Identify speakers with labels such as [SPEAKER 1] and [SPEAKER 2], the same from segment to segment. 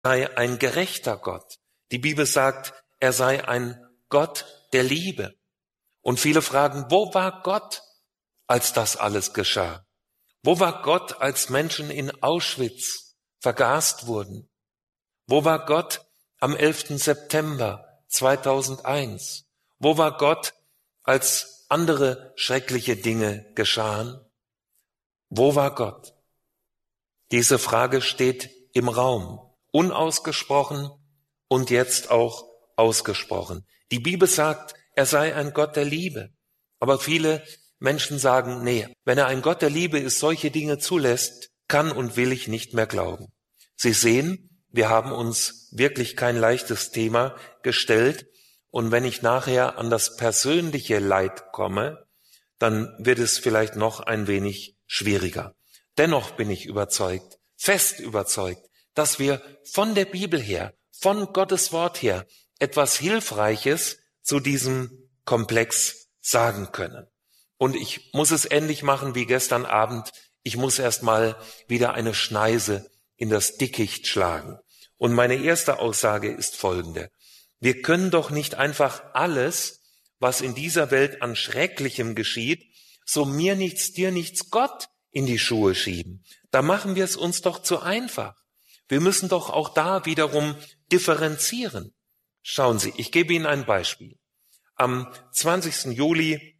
[SPEAKER 1] sei ein gerechter Gott. Die Bibel sagt, er sei ein Gott der Liebe. Und viele fragen, wo war Gott, als das alles geschah? Wo war Gott, als Menschen in Auschwitz vergast wurden? Wo war Gott am 11. September 2001? Wo war Gott, als andere schreckliche Dinge geschahen? Wo war Gott? Diese Frage steht im Raum, unausgesprochen und jetzt auch ausgesprochen. Die Bibel sagt, er sei ein Gott der Liebe. Aber viele Menschen sagen, nee, wenn er ein Gott der Liebe ist, solche Dinge zulässt, kann und will ich nicht mehr glauben. Sie sehen, wir haben uns wirklich kein leichtes Thema gestellt. Und wenn ich nachher an das persönliche Leid komme, dann wird es vielleicht noch ein wenig schwieriger. Dennoch bin ich überzeugt, fest überzeugt, dass wir von der Bibel her, von Gottes Wort her, etwas Hilfreiches zu diesem Komplex sagen können. Und ich muss es ähnlich machen wie gestern Abend. Ich muss erst mal wieder eine Schneise in das Dickicht schlagen. Und meine erste Aussage ist folgende. Wir können doch nicht einfach alles, was in dieser Welt an Schrecklichem geschieht, so mir nichts, dir nichts, Gott in die Schuhe schieben. Da machen wir es uns doch zu einfach. Wir müssen doch auch da wiederum differenzieren. Schauen Sie, ich gebe Ihnen ein Beispiel. Am 20. Juli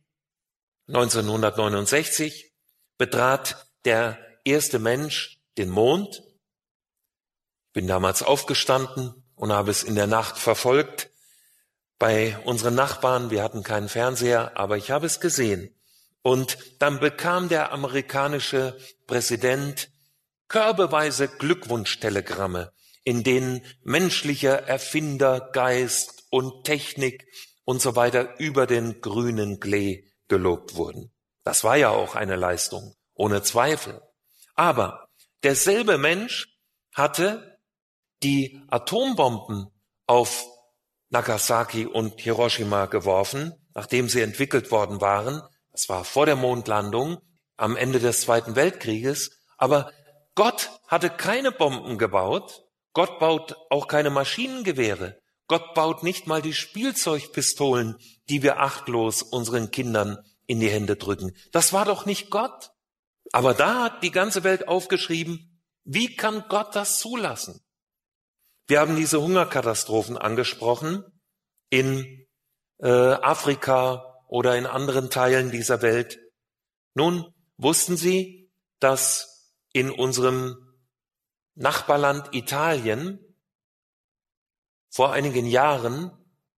[SPEAKER 1] 1969 betrat der erste Mensch den Mond. Ich bin damals aufgestanden und habe es in der Nacht verfolgt. Bei unseren Nachbarn, wir hatten keinen Fernseher, aber ich habe es gesehen. Und dann bekam der amerikanische Präsident körbeweise Glückwunschtelegramme, in denen menschlicher Erfindergeist und Technik und so weiter über den grünen Klee gelobt wurden. Das war ja auch eine Leistung, ohne Zweifel. Aber derselbe Mensch hatte die Atombomben auf Nagasaki und Hiroshima geworfen, nachdem sie entwickelt worden waren. Das war vor der Mondlandung, am Ende des Zweiten Weltkrieges. Aber Gott hatte keine Bomben gebaut. Gott baut auch keine Maschinengewehre. Gott baut nicht mal die Spielzeugpistolen, die wir achtlos unseren Kindern in die Hände drücken. Das war doch nicht Gott. Aber da hat die ganze Welt aufgeschrieben, wie kann Gott das zulassen? Wir haben diese Hungerkatastrophen angesprochen in Afrika oder in anderen Teilen dieser Welt. Nun, wussten Sie, dass in unserem Nachbarland Italien vor einigen Jahren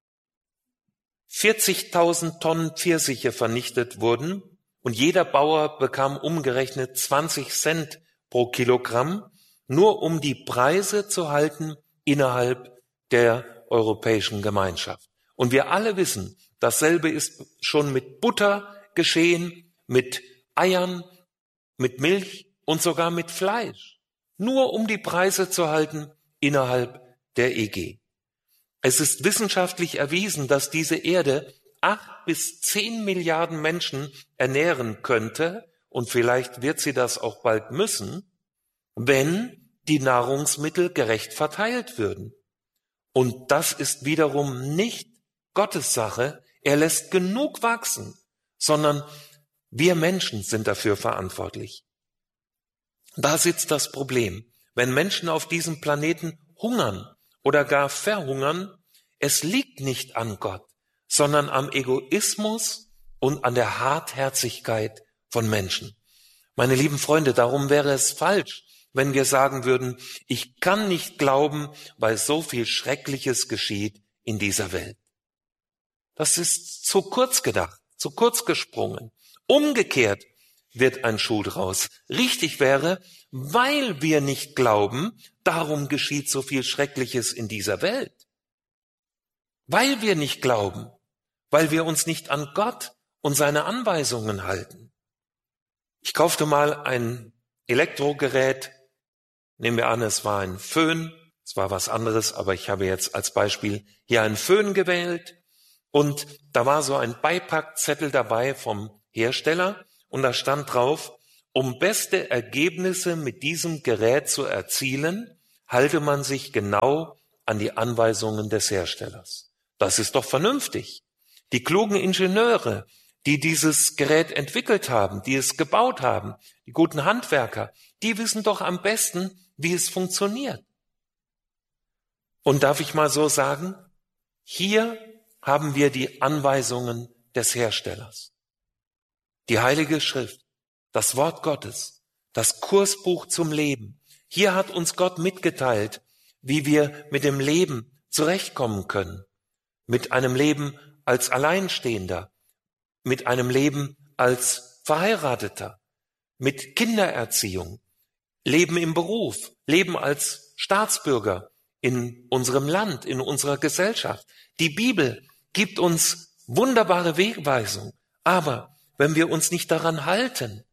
[SPEAKER 1] 40.000 Tonnen Pfirsiche vernichtet wurden und jeder Bauer bekam umgerechnet 20 Cent pro Kilogramm, nur um die Preise zu halten innerhalb der Europäischen Gemeinschaft. Und wir alle wissen, dasselbe ist schon mit Butter geschehen, mit Eiern, mit Milch und sogar mit Fleisch, nur um die Preise zu halten innerhalb der EG. Es ist wissenschaftlich erwiesen, dass diese Erde 8 bis 10 Milliarden Menschen ernähren könnte, und vielleicht wird sie das auch bald müssen, wenn die Nahrungsmittel gerecht verteilt würden. Und das ist wiederum nicht Gottes Sache. Er lässt genug wachsen, sondern wir Menschen sind dafür verantwortlich. Da sitzt das Problem. Wenn Menschen auf diesem Planeten hungern oder gar verhungern, es liegt nicht an Gott, sondern am Egoismus und an der Hartherzigkeit von Menschen. Meine lieben Freunde, darum wäre es falsch, wenn wir sagen würden, ich kann nicht glauben, weil so viel Schreckliches geschieht in dieser Welt. Das ist zu kurz gedacht, zu kurz gesprungen. Umgekehrt wird ein Schuh draus. Richtig wäre, weil wir nicht glauben, darum geschieht so viel Schreckliches in dieser Welt. Weil wir nicht glauben, weil wir uns nicht an Gott und seine Anweisungen halten. Ich kaufte mal ein Elektrogerät, nehmen wir an, es war ein Föhn, es war was anderes, aber ich habe jetzt als Beispiel hier einen Föhn gewählt und da war so ein Beipackzettel dabei vom Hersteller und da stand drauf, um beste Ergebnisse mit diesem Gerät zu erzielen, halte man sich genau an die Anweisungen des Herstellers. Das ist doch vernünftig. Die klugen Ingenieure, die dieses Gerät entwickelt haben, die es gebaut haben, die guten Handwerker, die wissen doch am besten, wie es funktioniert. Und darf ich mal so sagen, hier haben wir die Anweisungen des Herstellers. Die Heilige Schrift, das Wort Gottes, das Kursbuch zum Leben. Hier hat uns Gott mitgeteilt, wie wir mit dem Leben zurechtkommen können. Mit einem Leben als Alleinstehender, mit einem Leben als Verheirateter, mit Kindererziehung, Leben im Beruf, Leben als Staatsbürger in unserem Land, in unserer Gesellschaft. Die Bibel gibt uns wunderbare Wegweisung, aber wenn wir uns nicht daran halten,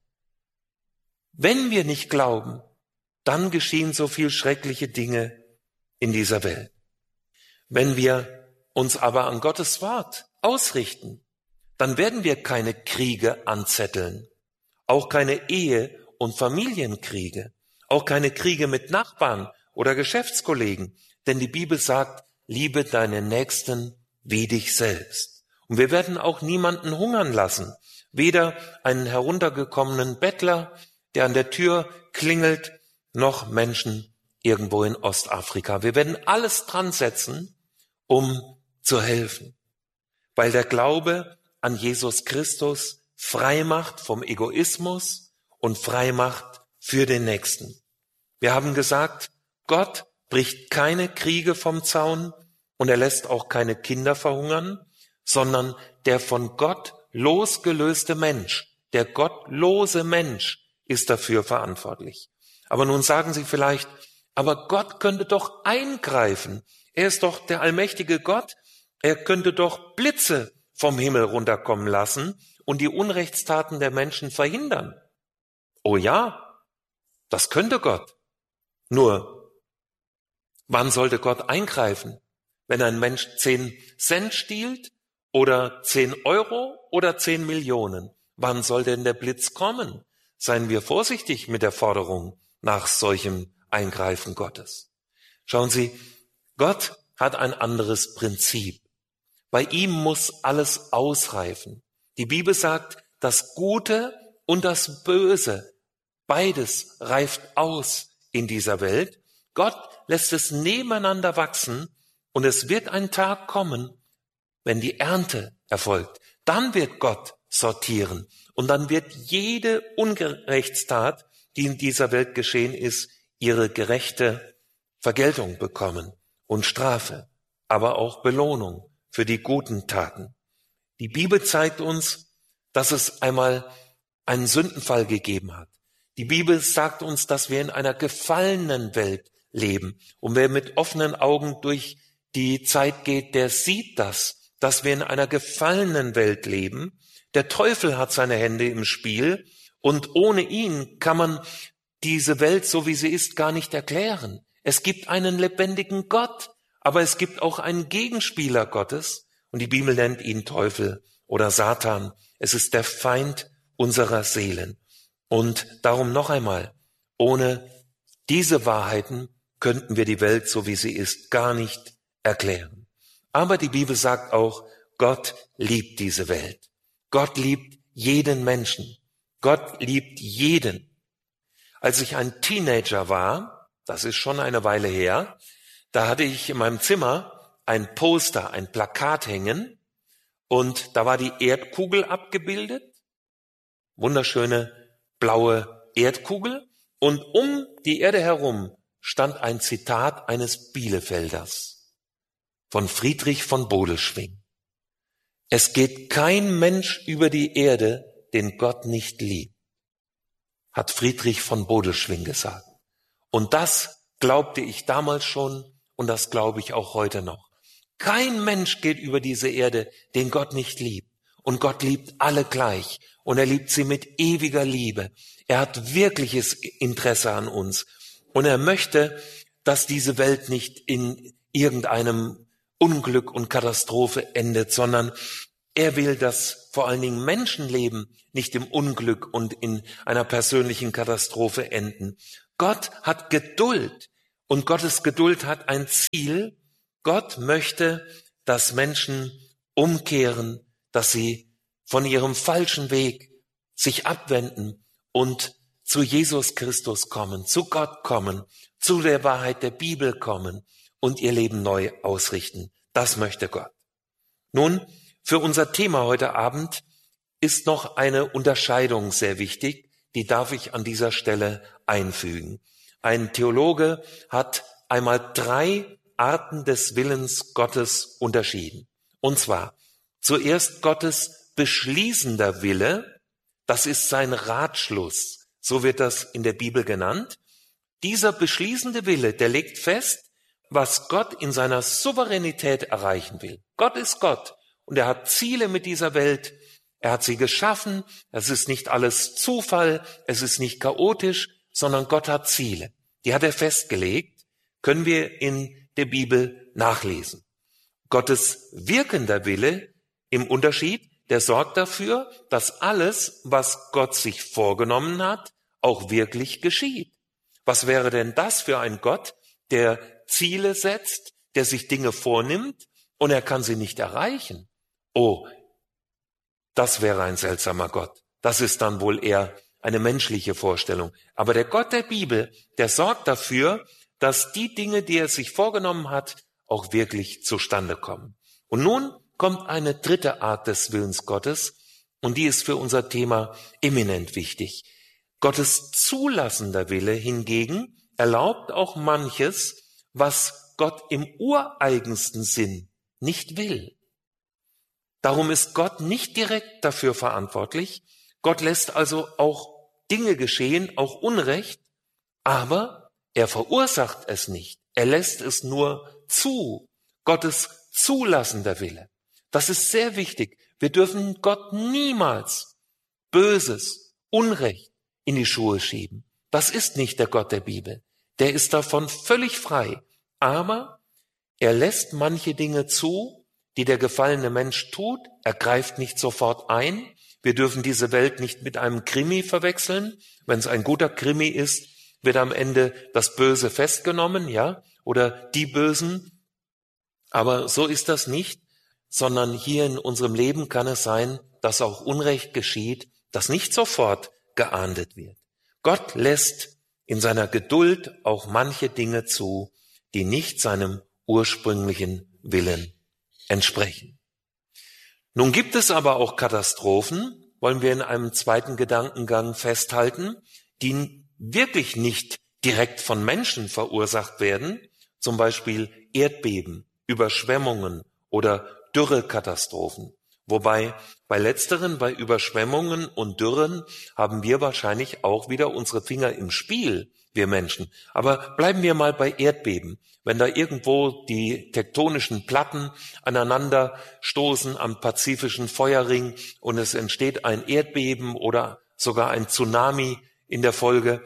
[SPEAKER 1] wenn wir nicht glauben, dann geschehen so viel schreckliche Dinge in dieser Welt. Wenn wir uns aber an Gottes Wort ausrichten, dann werden wir keine Kriege anzetteln, auch keine Ehe- und Familienkriege, auch keine Kriege mit Nachbarn oder Geschäftskollegen, denn die Bibel sagt, liebe deinen Nächsten wie dich selbst. Und wir werden auch niemanden hungern lassen, weder einen heruntergekommenen Bettler, der an der Tür klingelt, noch Menschen irgendwo in Ostafrika. Wir werden alles dran setzen, um zu helfen, weil der Glaube an Jesus Christus frei macht vom Egoismus und frei macht für den Nächsten. Wir haben gesagt, Gott bricht keine Kriege vom Zaun und er lässt auch keine Kinder verhungern, sondern der von Gott losgelöste Mensch, der gottlose Mensch ist dafür verantwortlich. Aber nun sagen Sie vielleicht, aber Gott könnte doch eingreifen. Er ist doch der allmächtige Gott. Er könnte doch Blitze vom Himmel runterkommen lassen und die Unrechtstaten der Menschen verhindern. Oh ja, das könnte Gott. Nur, wann sollte Gott eingreifen? Wenn ein Mensch 10 Cent stiehlt oder 10 Euro oder 10 Millionen? Wann soll denn der Blitz kommen? Seien wir vorsichtig mit der Forderung nach solchem Eingreifen Gottes. Schauen Sie, Gott hat ein anderes Prinzip. Bei ihm muss alles ausreifen. Die Bibel sagt, das Gute und das Böse, beides reift aus in dieser Welt. Gott lässt es nebeneinander wachsen und es wird ein Tag kommen, wenn die Ernte erfolgt. Dann wird Gott sortieren und dann wird jede Unrechtstat, die in dieser Welt geschehen ist, ihre gerechte Vergeltung bekommen und Strafe, aber auch Belohnung für die guten Taten. Die Bibel zeigt uns, dass es einmal einen Sündenfall gegeben hat. Die Bibel sagt uns, dass wir in einer gefallenen Welt leben. Und wer mit offenen Augen durch die Zeit geht, der sieht das, dass wir in einer gefallenen Welt leben. Der Teufel hat seine Hände im Spiel und ohne ihn kann man diese Welt, so wie sie ist, gar nicht erklären. Es gibt einen lebendigen Gott, aber es gibt auch einen Gegenspieler Gottes und die Bibel nennt ihn Teufel oder Satan. Es ist der Feind unserer Seelen. Und darum noch einmal, ohne diese Wahrheiten könnten wir die Welt, so wie sie ist, gar nicht erklären. Aber die Bibel sagt auch, Gott liebt diese Welt. Gott liebt jeden Menschen. Gott liebt jeden. Als ich ein Teenager war, das ist schon eine Weile her, da hatte ich in meinem Zimmer ein Poster, ein Plakat hängen und da war die Erdkugel abgebildet, wunderschöne blaue Erdkugel und um die Erde herum stand ein Zitat eines Bielefelders von Friedrich von Bodelschwingh. Es geht kein Mensch über die Erde, den Gott nicht liebt, hat Friedrich von Bodelschwingh gesagt. Und das glaubte ich damals schon und das glaube ich auch heute noch. Kein Mensch geht über diese Erde, den Gott nicht liebt. Und Gott liebt alle gleich. Und er liebt sie mit ewiger Liebe. Er hat wirkliches Interesse an uns. Und er möchte, dass diese Welt nicht in irgendeinem Unglück und Katastrophe endet, sondern er will, dass vor allen Dingen Menschenleben nicht im Unglück und in einer persönlichen Katastrophe enden. Gott hat Geduld Und Gottes Geduld hat ein Ziel. Gott möchte, dass Menschen umkehren, dass sie von ihrem falschen Weg sich abwenden und zu Jesus Christus kommen, zu Gott kommen, zu der Wahrheit der Bibel kommen und ihr Leben neu ausrichten. Das möchte Gott. Nun, für unser Thema heute Abend ist noch eine Unterscheidung sehr wichtig, die darf ich an dieser Stelle einfügen. Ein Theologe hat einmal 3 Arten des Willens Gottes unterschieden. Und zwar zuerst Gottes beschließender Wille, das ist sein Ratschluss, so wird das in der Bibel genannt. Dieser beschließende Wille, der legt fest, was Gott in seiner Souveränität erreichen will. Gott ist Gott und er hat Ziele mit dieser Welt. Er hat sie geschaffen. Es ist nicht alles Zufall, es ist nicht chaotisch, sondern Gott hat Ziele. Die hat er festgelegt, können wir in der Bibel nachlesen. Gottes wirkender Wille im Unterschied, der sorgt dafür, dass alles, was Gott sich vorgenommen hat, auch wirklich geschieht. Was wäre denn das für ein Gott, der Ziele setzt, der sich Dinge vornimmt und er kann sie nicht erreichen? Oh, das wäre ein seltsamer Gott. Das ist dann wohl eher eine menschliche Vorstellung. Aber der Gott der Bibel, der sorgt dafür, dass die Dinge, die er sich vorgenommen hat, auch wirklich zustande kommen. Und nun kommt eine 3. Art des Willens Gottes und die ist für unser Thema eminent wichtig. Gottes zulassender Wille hingegen erlaubt auch manches, was Gott im ureigensten Sinn nicht will. Darum ist Gott nicht direkt dafür verantwortlich. Gott lässt also auch Dinge geschehen, auch Unrecht, aber er verursacht es nicht. Er lässt es nur zu. Gottes zulassender Wille. Das ist sehr wichtig. Wir dürfen Gott niemals Böses, Unrecht in die Schuhe schieben. Das ist nicht der Gott der Bibel. Der ist davon völlig frei. Aber er lässt manche Dinge zu, die der gefallene Mensch tut. Er greift nicht sofort ein. Wir dürfen diese Welt nicht mit einem Krimi verwechseln. Wenn es ein guter Krimi ist, wird am Ende das Böse festgenommen, ja, oder die Bösen. Aber so ist das nicht, sondern hier in unserem Leben kann es sein, dass auch Unrecht geschieht, das nicht sofort geahndet wird. Gott lässt in seiner Geduld auch manche Dinge zu, die nicht seinem ursprünglichen Willen entsprechen. Nun gibt es aber auch Katastrophen, wollen wir in einem zweiten Gedankengang festhalten, die wirklich nicht direkt von Menschen verursacht werden, zum Beispiel Erdbeben, Überschwemmungen oder Dürrekatastrophen. Wobei bei letzteren, bei Überschwemmungen und Dürren, haben wir wahrscheinlich auch wieder unsere Finger im Spiel, wir Menschen. Aber bleiben wir mal bei Erdbeben. Wenn da irgendwo die tektonischen Platten aneinander stoßen am Pazifischen Feuerring und es entsteht ein Erdbeben oder sogar ein Tsunami in der Folge,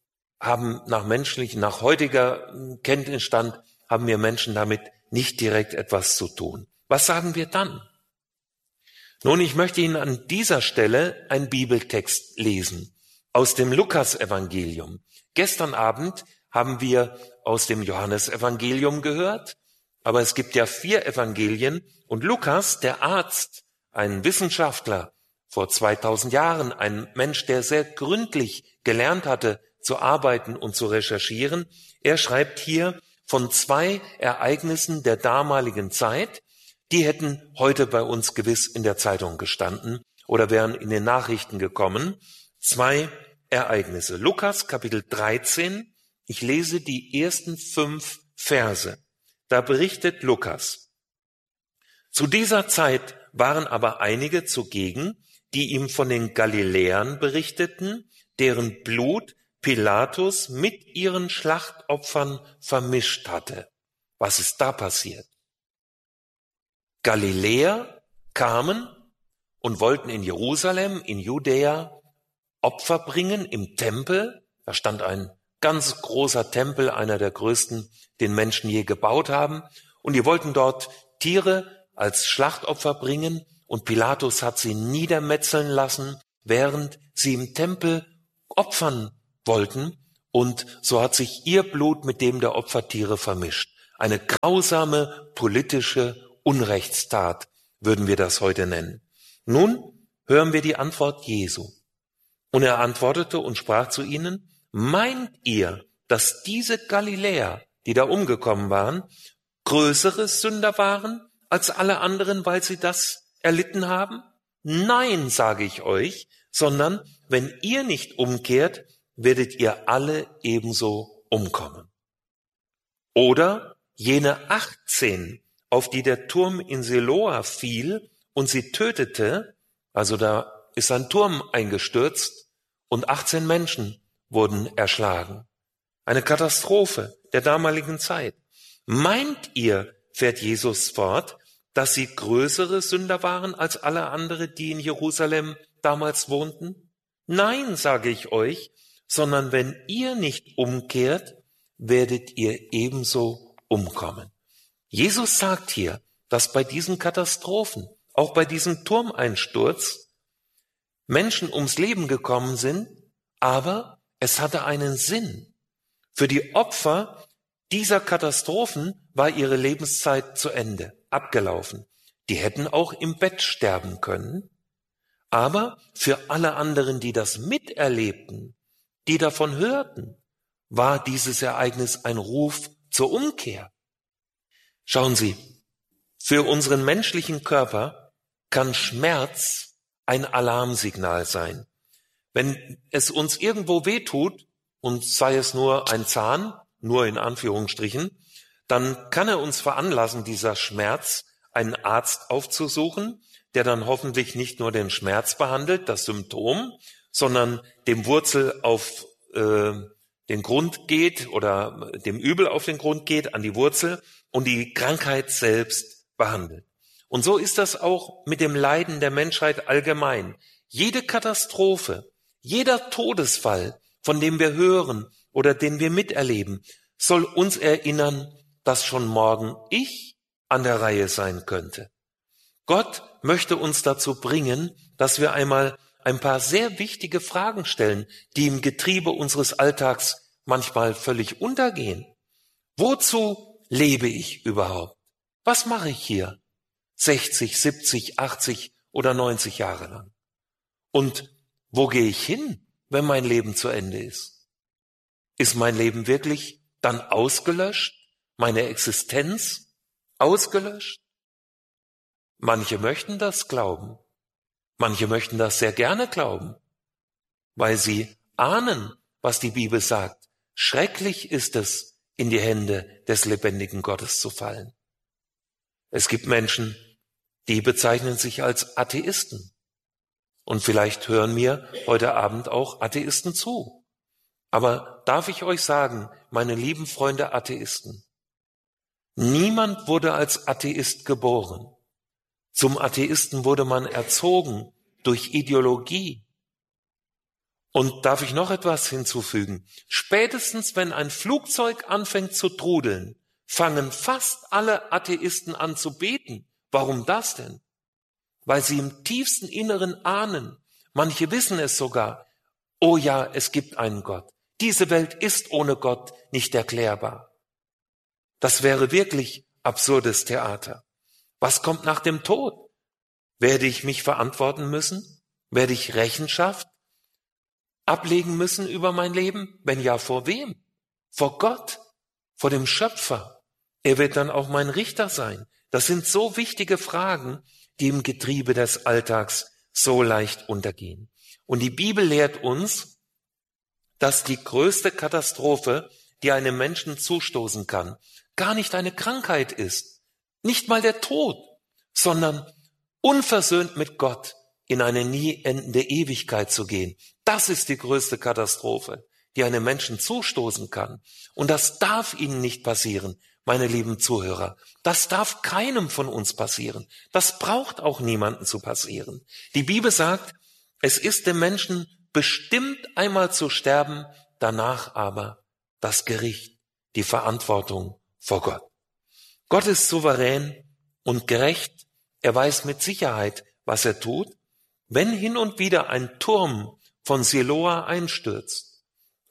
[SPEAKER 1] nach heutiger Kenntnisstand haben wir Menschen damit nicht direkt etwas zu tun. Was sagen wir dann? Nun, ich möchte Ihnen an dieser Stelle einen Bibeltext lesen aus dem Lukas-Evangelium. Gestern Abend haben wir aus dem Johannesevangelium gehört, aber es gibt ja 4 Evangelien und Lukas, der Arzt, ein Wissenschaftler vor 2000 Jahren, ein Mensch, der sehr gründlich gelernt hatte zu arbeiten und zu recherchieren, er schreibt hier von 2 Ereignissen der damaligen Zeit, die hätten heute bei uns gewiss in der Zeitung gestanden oder wären in den Nachrichten gekommen. 2 Ereignisse. Lukas Kapitel 13, ich lese die ersten 5 Verse. Da berichtet Lukas: Zu dieser Zeit waren aber einige zugegen, die ihm von den Galiläern berichteten, deren Blut Pilatus mit ihren Schlachtopfern vermischt hatte. Was ist da passiert? Galiläer kamen und wollten in Jerusalem, in Judäa, Opfer bringen im Tempel. Da stand ein ganz großer Tempel, einer der größten, den Menschen je gebaut haben. Und die wollten dort Tiere als Schlachtopfer bringen. Und Pilatus hat sie niedermetzeln lassen, während sie im Tempel opfern wollten. und so hat sich ihr Blut mit dem der Opfertiere vermischt. Eine grausame politische Unrechtstat, würden wir das heute nennen. Nun hören wir die Antwort Jesu. Und er antwortete und sprach zu ihnen: Meint ihr, dass diese Galiläer, die da umgekommen waren, größere Sünder waren als alle anderen, weil sie das erlitten haben? Nein, sage ich euch, sondern wenn ihr nicht umkehrt, werdet ihr alle ebenso umkommen. Oder jene 18, auf die der Turm in Siloa fiel und sie tötete, also da ist ein Turm eingestürzt und 18 Menschen wurden erschlagen. Eine Katastrophe der damaligen Zeit. Meint ihr, fährt Jesus fort, dass sie größere Sünder waren als alle anderen, die in Jerusalem damals wohnten? Nein, sage ich euch, sondern wenn ihr nicht umkehrt, werdet ihr ebenso umkommen. Jesus sagt hier, dass bei diesen Katastrophen, auch bei diesem Turmeinsturz, Menschen ums Leben gekommen sind, aber es hatte einen Sinn. Für die Opfer dieser Katastrophen war ihre Lebenszeit zu Ende, abgelaufen. Die hätten auch im Bett sterben können. Aber für alle anderen, die das miterlebten, die davon hörten, war dieses Ereignis ein Ruf zur Umkehr. Schauen Sie, für unseren menschlichen Körper kann Schmerz ein Alarmsignal sein. Wenn es uns irgendwo wehtut, und sei es nur ein Zahn, nur in Anführungsstrichen, dann kann er uns veranlassen, dieser Schmerz, einen Arzt aufzusuchen, der dann hoffentlich nicht nur den Schmerz behandelt, das Symptom, sondern dem Wurzel auf den Grund geht oder dem Übel auf den Grund geht, an die Wurzel und die Krankheit selbst behandelt. Und so ist das auch mit dem Leiden der Menschheit allgemein. Jede Katastrophe, jeder Todesfall, von dem wir hören oder den wir miterleben, soll uns erinnern, dass schon morgen ich an der Reihe sein könnte. Gott möchte uns dazu bringen, dass wir einmal ein paar sehr wichtige Fragen stellen, die im Getriebe unseres Alltags manchmal völlig untergehen. Wozu lebe ich überhaupt? Was mache ich hier? 60, 70, 80 oder 90 Jahre lang. Und wo gehe ich hin, wenn mein Leben zu Ende ist? Ist mein Leben wirklich dann ausgelöscht? Meine Existenz ausgelöscht? Manche möchten das glauben. Manche möchten das sehr gerne glauben, weil sie ahnen, was die Bibel sagt. Schrecklich ist es, in die Hände des lebendigen Gottes zu fallen. Es gibt Menschen, die bezeichnen sich als Atheisten. Und vielleicht hören mir heute Abend auch Atheisten zu. Aber darf ich euch sagen, meine lieben Freunde Atheisten, niemand wurde als Atheist geboren. Zum Atheisten wurde man erzogen durch Ideologie. Und darf ich noch etwas hinzufügen? Spätestens, wenn ein Flugzeug anfängt zu trudeln, fangen fast alle Atheisten an zu beten. Warum das denn? Weil sie im tiefsten Inneren ahnen, manche wissen es sogar, oh ja, es gibt einen Gott. Diese Welt ist ohne Gott nicht erklärbar. Das wäre wirklich absurdes Theater. Was kommt nach dem Tod? Werde ich mich verantworten müssen? Werde ich Rechenschaft ablegen müssen über mein Leben? Wenn ja, vor wem? Vor Gott, vor dem Schöpfer. Er wird dann auch mein Richter sein. Das sind so wichtige Fragen, die im Getriebe des Alltags so leicht untergehen. Und die Bibel lehrt uns, dass die größte Katastrophe, die einem Menschen zustoßen kann, gar nicht eine Krankheit ist, nicht mal der Tod, sondern unversöhnt mit Gott in eine nie endende Ewigkeit zu gehen. Das ist die größte Katastrophe, die einem Menschen zustoßen kann. Und das darf Ihnen nicht passieren, meine lieben Zuhörer. Das darf keinem von uns passieren. Das braucht auch niemandem zu passieren. Die Bibel sagt, es ist dem Menschen bestimmt einmal zu sterben, danach aber das Gericht, die Verantwortung vor Gott. Gott ist souverän und gerecht. Er weiß mit Sicherheit, was er tut. Wenn hin und wieder ein Turm von Siloa einstürzt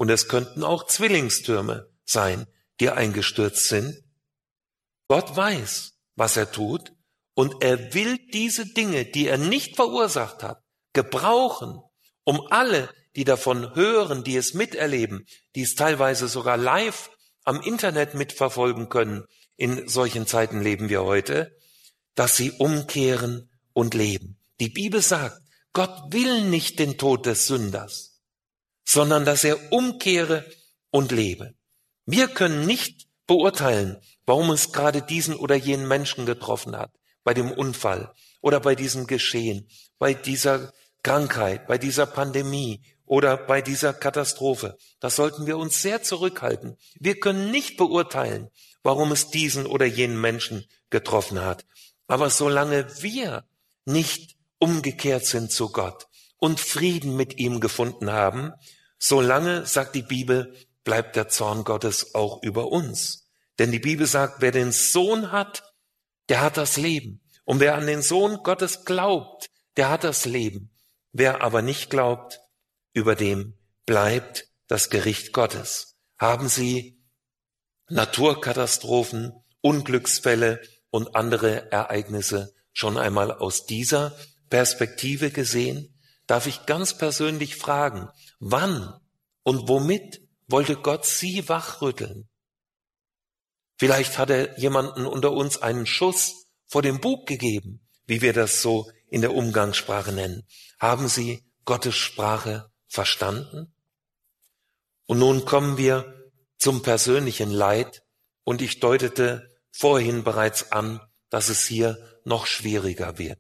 [SPEAKER 1] Und es könnten auch Zwillingstürme sein, die eingestürzt sind. Gott weiß, was er tut, und er will diese Dinge, die er nicht verursacht hat, gebrauchen, um alle, die davon hören, die es miterleben, die es teilweise sogar live am Internet mitverfolgen können. In solchen Zeiten leben wir heute, dass sie umkehren und leben. Die Bibel sagt, Gott will nicht den Tod des Sünders, sondern dass er umkehre und lebe. Wir können nicht beurteilen, warum es gerade diesen oder jenen Menschen getroffen hat, bei dem Unfall oder bei diesem Geschehen, bei dieser Krankheit, bei dieser Pandemie oder bei dieser Katastrophe. Das sollten wir uns sehr zurückhalten. Wir können nicht beurteilen, warum es diesen oder jenen Menschen getroffen hat. Aber solange wir nicht umgekehrt sind zu Gott und Frieden mit ihm gefunden haben, solange, sagt die Bibel, bleibt der Zorn Gottes auch über uns. Denn die Bibel sagt, wer den Sohn hat, der hat das Leben. Und wer an den Sohn Gottes glaubt, der hat das Leben. Wer aber nicht glaubt, über dem bleibt das Gericht Gottes. Haben Sie Naturkatastrophen, Unglücksfälle und andere Ereignisse schon einmal aus dieser Perspektive gesehen? Darf ich ganz persönlich fragen, wann und womit wollte Gott Sie wachrütteln? Vielleicht hat er jemanden unter uns einen Schuss vor dem Bug gegeben, wie wir das so in der Umgangssprache nennen. Haben Sie Gottes Sprache verstanden? Und nun kommen wir zum persönlichen Leid, und ich deutete vorhin bereits an, dass es hier noch schwieriger wird.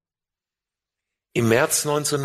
[SPEAKER 1] Im März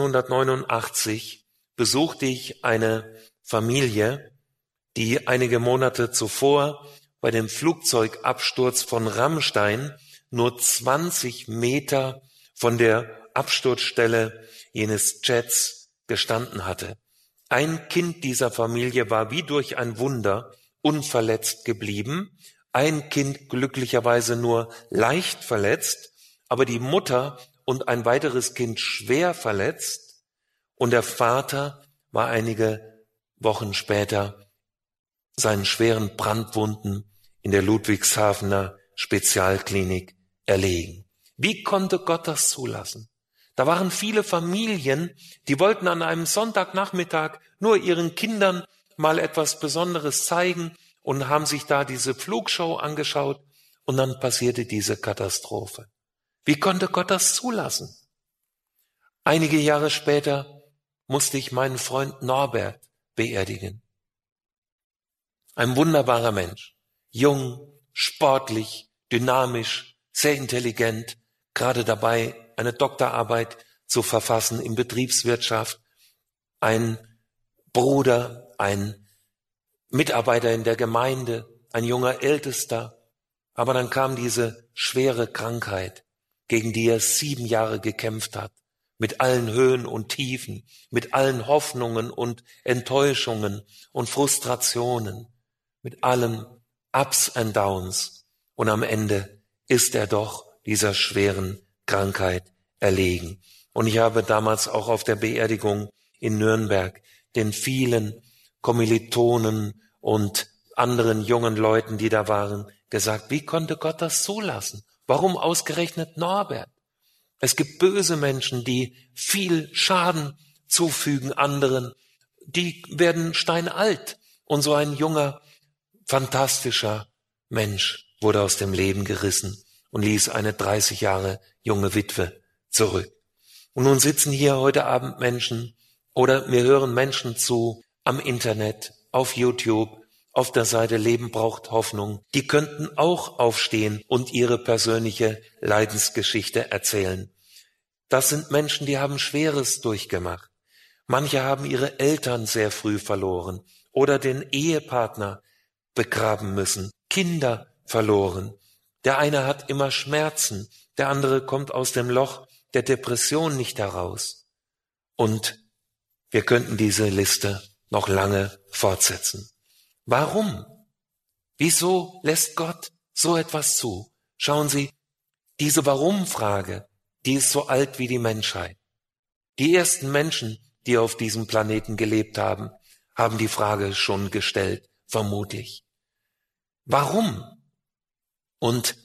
[SPEAKER 1] 1989 besuchte ich eine Familie, die einige Monate zuvor bei dem Flugzeugabsturz von Ramstein nur 20 Meter von der Absturzstelle jenes Jets gestanden hatte. Ein Kind dieser Familie war wie durch ein Wunder unverletzt geblieben, ein Kind glücklicherweise nur leicht verletzt, aber die Mutter und ein weiteres Kind schwer verletzt, und der Vater war einige Wochen später seinen schweren Brandwunden in der Ludwigshafener Spezialklinik erlegen. Wie konnte Gott das zulassen? Da waren viele Familien, die wollten an einem Sonntagnachmittag nur ihren Kindern mal etwas Besonderes zeigen und haben sich da diese Flugshow angeschaut, und dann passierte diese Katastrophe. Wie konnte Gott das zulassen? Einige Jahre später musste ich meinen Freund Norbert beerdigen. Ein wunderbarer Mensch, jung, sportlich, dynamisch, sehr intelligent, gerade dabei, eine Doktorarbeit zu verfassen in Betriebswirtschaft, ein Bruder, ein Mitarbeiter in der Gemeinde, ein junger Ältester. Aber dann kam diese schwere Krankheit, gegen die er 7 Jahre gekämpft hat, mit allen Höhen und Tiefen, mit allen Hoffnungen und Enttäuschungen und Frustrationen, mit allen Ups and Downs. Und am Ende ist er doch dieser schweren Krankheit erlegen. Und ich habe damals auch auf der Beerdigung in Nürnberg den vielen Kommilitonen und anderen jungen Leuten, die da waren, gesagt, wie konnte Gott das zulassen? Warum ausgerechnet Norbert? Es gibt böse Menschen, die viel Schaden zufügen anderen, die werden steinalt. Und so ein junger, fantastischer Mensch wurde aus dem Leben gerissen und ließ eine 30 Jahre junge Witwe zurück. Und nun sitzen hier heute Abend Menschen oder mir hören Menschen zu am Internet, auf YouTube, auf der Seite Leben braucht Hoffnung. Die könnten auch aufstehen und ihre persönliche Leidensgeschichte erzählen. Das sind Menschen, die haben Schweres durchgemacht. Manche haben ihre Eltern sehr früh verloren oder den Ehepartner begraben müssen, Kinder verloren. Der eine hat immer Schmerzen, der andere kommt aus dem Loch der Depression nicht heraus. Und wir könnten diese Liste noch lange fortsetzen. Warum? Wieso lässt Gott so etwas zu? Schauen Sie, diese Warum-Frage, die ist so alt wie die Menschheit. Die ersten Menschen, die auf diesem Planeten gelebt haben, haben die Frage schon gestellt, vermutlich. Warum? Und